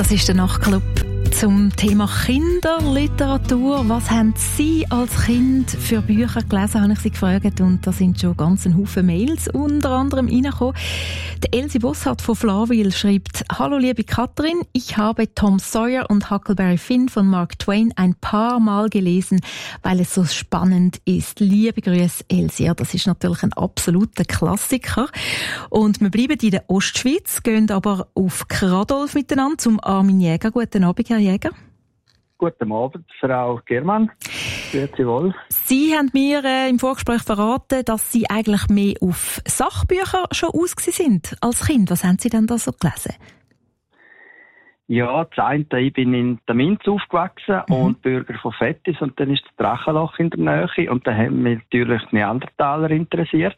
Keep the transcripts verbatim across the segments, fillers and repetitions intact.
Das ist der Nachtclub zum Thema Kinderliteratur. Was haben Sie als Kind für Bücher gelesen, habe ich Sie gefragt. Und da sind schon ganz ein Haufen Mails unter anderem reingekommen. Die Elsie Bosshardt von Flawil schreibt: Hallo liebe Katrin, ich habe Tom Sawyer und Huckleberry Finn von Mark Twain ein paar Mal gelesen, weil es so spannend ist. Liebe Grüße, Elsie. Ja, das ist natürlich ein absoluter Klassiker. Und wir bleiben in der Ostschweiz, gehen aber auf Kradolf miteinander zum Armin Jäger. Guten Abend, Herr Jäger. Guten Abend, Frau Germann. Grüezi wohl. Sie haben mir äh, im Vorgespräch verraten, dass Sie eigentlich mehr auf Sachbücher schon ausgewiesen sind als Kind. Was haben Sie denn da so gelesen? Ja, das eine, ich bin in der Minz aufgewachsen mhm. und Bürger von Fettis, und dann ist das Drachenloch in der Nähe, und da haben mich natürlich Neandertaler interessiert.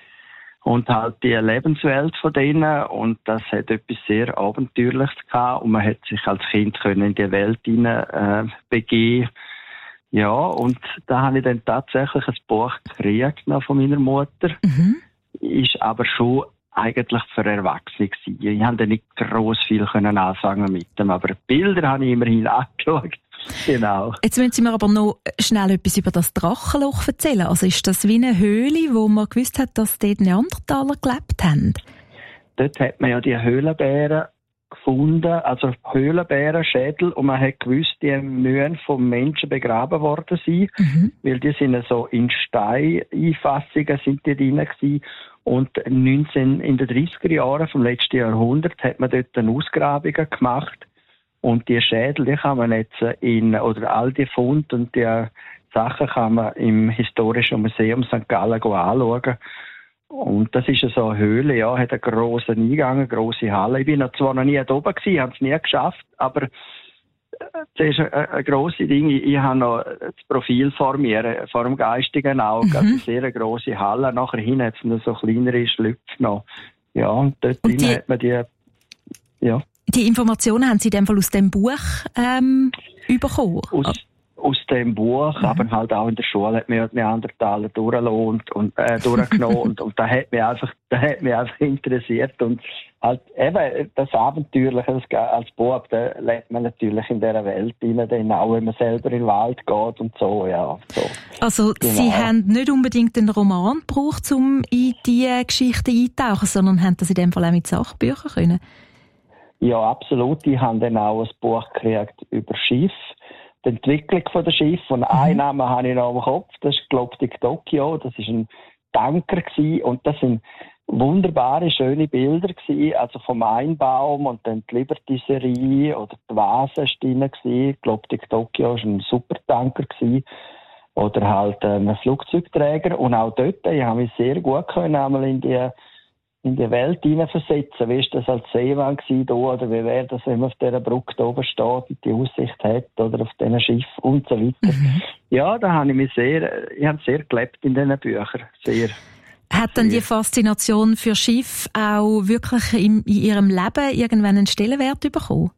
Und halt die Lebenswelt von denen, und das hat etwas sehr Abenteuerliches gehabt, und man hat sich als Kind können in die Welt hinein äh, begeben. Ja, und da habe ich dann tatsächlich ein Buch gekriegt noch von meiner Mutter. Mhm. Ist aber schon eigentlich für Erwachsene gewesen. Ich konnte nicht gross viel können anfangen mit dem, aber Bilder habe ich immerhin angeschaut. Genau. Jetzt müssen Sie mir aber noch schnell etwas über das Drachenloch erzählen. Also ist das wie eine Höhle, wo man gewusst hat, dass dort Neandertaler gelebt haben? Dort hat man ja die Höhlenbären gefunden, also Höhlenbärenschädel, und man hat gewusst, die müssen vom Menschen begraben worden sein, mhm. weil die sind so in Steineinfassungen sind die drin gewesen. Und neunzehn in den dreissiger Jahren vom letzten Jahrhundert hat man dort eine Ausgrabung gemacht. Und die Schädel, die kann man jetzt in, oder all die Funde und die Sachen kann man im Historischen Museum Sankt Gallen anschauen. Und das ist so eine Höhle, ja, hat einen grossen Eingang, eine grosse Halle. Ich bin noch zwar noch nie da oben gewesen, habe es nie geschafft, aber das ist ein, ein grosses Ding. Ich, ich habe noch das Profil vor mir, vor dem geistigen Auge. Mhm. Also eine sehr grosse Halle. Nachher hin hat es noch so kleinere Schlüpfe noch. Ja, und dort und drin hat man die, ja. Die Informationen haben Sie in dem Fall aus dem Buch ähm, bekommen? Aus, aus dem Buch, mhm. aber halt auch in der Schule hat mir die Neandertaler durchgelassen und, und, äh, durchgenommen und, und das hat mich einfach, das hat mich einfach interessiert. Und halt eben das Abenteuerliche, das, als Bub, da lebt man natürlich in dieser Welt rein, auch wenn man selber in den Wald geht und so, ja. So. Also genau. Sie haben nicht unbedingt einen Roman gebraucht, um in diese Geschichte einzutauchen, sondern haben das in dem Fall auch mit Sachbüchern können? Ja, absolut. Ich habe dann auch ein Buch gekriegt über Schiff, die Entwicklung der Schiff. Und mhm. einen Namen habe ich noch im Kopf, das ist Globdic Tokyo. Das war ein Tanker gewesen. Und das sind wunderbare, schöne Bilder gewesen. Also vom Einbaum und dann die Liberty-Serie oder die Vase war drin gewesen. Globdic Tokyo war ein Supertanker gewesen. Oder halt ein Flugzeugträger. Und auch dort, ich habe mich sehr gut können, einmal in die in die Welt hineinversetzen. Wie war das als Seemann gewesen, da, oder wie wäre das, wenn man auf dieser Brücke da oben steht und die Aussicht hat, oder auf diesen Schiff und so weiter. Mhm. Ja, da habe ich mich sehr, ich habe sehr gelebt in diesen Büchern. Sehr. Hat dann die Faszination für Schiff auch wirklich in, in Ihrem Leben irgendwann einen Stellenwert bekommen?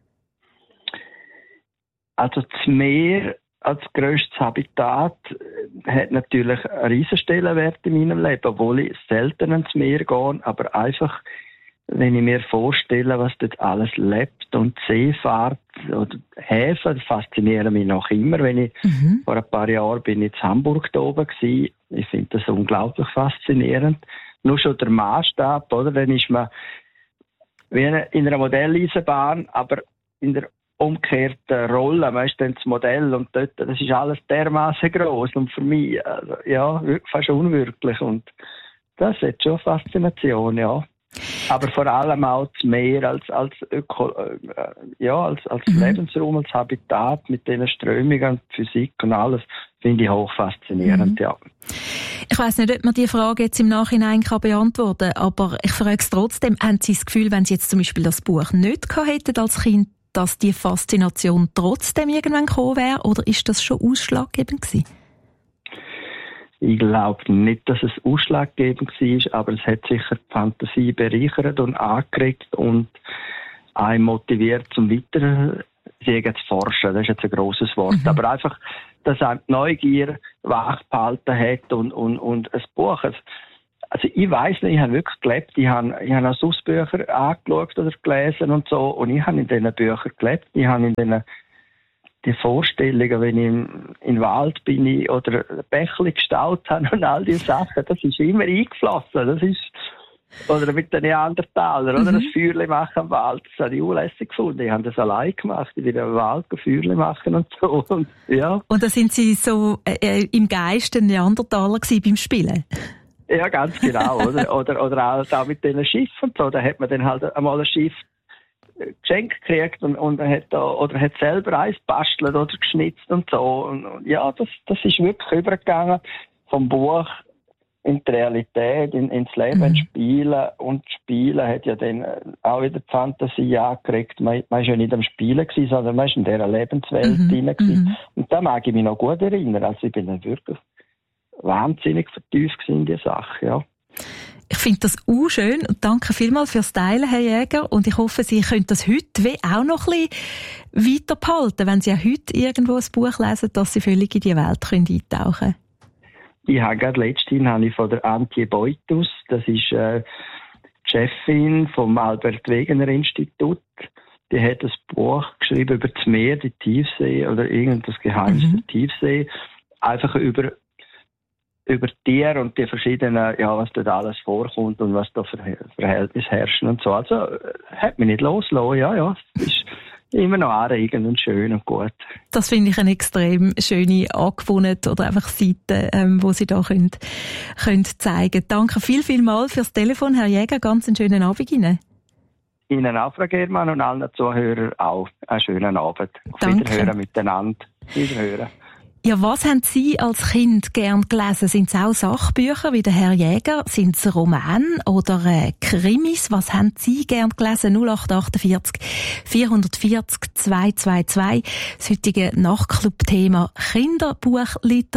Also das Meer als grösstes Habitat hat natürlich einen riesen Stellenwert in meinem Leben, obwohl ich selten ans Meer gehe, aber einfach, wenn ich mir vorstelle, was dort alles lebt und Seefahrt oder Häfen, das fasziniert mich noch immer. Wenn ich mhm. vor ein paar Jahren bin ich in Hamburg da oben gewesen, ich finde das unglaublich faszinierend. Nur schon der Maßstab, oder? Dann ist man wie in einer Modelleisenbahn, aber in der umgekehrte Rolle, man ist dann das Modell und dort, das ist alles dermaßen gross und für mich, also, ja, fast unwirklich und das hat schon Faszination, ja. Aber vor allem auch das Meer als, als Öko, äh, ja, als, als mhm. Lebensraum, als Habitat mit diesen Strömungen, Physik und alles, finde ich hoch faszinierend, mhm. ja. Ich weiss nicht, ob man diese Frage jetzt im Nachhinein kann beantworten kann, aber ich frage es trotzdem, haben Sie das Gefühl, wenn Sie jetzt zum Beispiel das Buch nicht gehabt hätten als Kind, dass die Faszination trotzdem irgendwann gekommen wäre, oder ist das schon ausschlaggebend gewesen? Ich glaube nicht, dass es ausschlaggebend war, aber es hat sicher die Fantasie bereichert und angeregt und einen motiviert zum Weiter zu forschen. Das ist jetzt ein grosses Wort. Mhm. Aber einfach, dass einem die Neugier wachgehalten hat und, und, und ein Buch, Also ich weiss nicht, ich habe wirklich gelebt, ich habe, ich habe auch sonst Bücher angeschaut oder gelesen und so, und ich habe in diesen Büchern gelebt, ich habe in diesen die Vorstellungen, wenn ich im, in den Wald bin oder Bächle gestaut habe und all diese Sachen, das ist immer eingeflossen, das ist, oder mit den Neandertalern, mhm. oder das Feuerchen machen im Wald, das habe ich unlässig gefunden, ich habe das allein gemacht, ich bin im Wald Feuerchen machen und so, und, ja. Und da sind Sie so äh, im Geist ein Neandertaler gewesen beim Spielen? Ja, ganz genau, oder? Oder, oder auch, auch mit diesen Schiffen und so. Da hat man dann halt einmal ein Schiff geschenkt gekriegt und, und hat da, oder hat selber eins gebastelt oder geschnitzt und so. Und, und ja, das, das ist wirklich übergegangen vom Buch in die Realität, in, ins Leben, mhm. Spielen. Und Spielen hat ja dann auch wieder die Fantasie angekriegt. Man, man ist ja nicht am Spielen gewesen, sondern man ist in dieser Lebenswelt mhm. drin gewesen. Mhm. Und da mag ich mich noch gut erinnern. Also ich bin dann wirklich wahnsinnig vertieft in die Sache, ja. Ich finde das auch schön und danke vielmals fürs Teilen, Herr Jäger. Und ich hoffe, Sie können das heute wie auch noch ein bisschen weiter behalten, wenn Sie auch heute irgendwo ein Buch lesen, dass Sie völlig in die Welt können eintauchen können. Ich habe gerade letztens habe ich von der Antje Beutus, das ist äh, die Chefin vom Albert Wegener Institut, die hat ein Buch geschrieben über das Meer, die Tiefsee oder irgendwas Geheimnis mhm. der Tiefsee, einfach über über Tiere und die verschiedenen, ja, was dort alles vorkommt und was da für Verhältnisse herrschen und so. Also, hat mich nicht losgelassen, ja, ja. Es ist immer noch anregend und schön und gut. Das finde ich eine extrem schöne Angewohnheit oder einfach Seite, ähm, wo Sie da können, können zeigen. Danke viel, viel mal fürs Telefon, Herr Jäger. Ganz einen schönen Abend Ihnen. Ihnen auch, Frau Germann, und allen Zuhörern auch einen schönen Abend. Auf Danke. Wiederhören miteinander. Wiederhören. Ja, was haben Sie als Kind gern gelesen? Sind es auch Sachbücher wie der Herr Jäger? Sind es Romane oder äh, Krimis? Was haben Sie gern gelesen? null acht achtundvierzig vierhundertvierzig zweihundertzweiundzwanzig. Das heutige Nachtclub-Thema Kinderbuchliteratur.